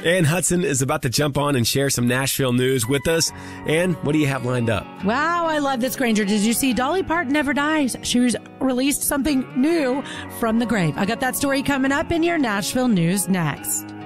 Ann Hudson is about to jump on and share some Nashville news with us. Ann, what do you have lined up? Wow, I love this, Granger. Did you see Dolly Parton never dies? She released something new from the grave. I got that story coming up in your Nashville news next.